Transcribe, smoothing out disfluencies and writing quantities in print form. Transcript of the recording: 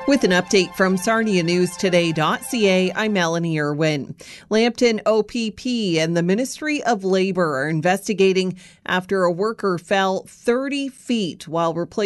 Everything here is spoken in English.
With an update from SarniaNewsToday.ca, I'm Melanie Irwin. Lambton OPP and the Ministry of Labour are investigating after a worker fell 30 feet while replacing